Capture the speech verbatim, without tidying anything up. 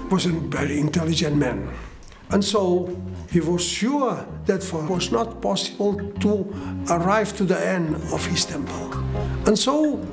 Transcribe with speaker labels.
Speaker 1: was a very intelligent man. And so he was sure that it was not possible to arrive to the end of his temple. And so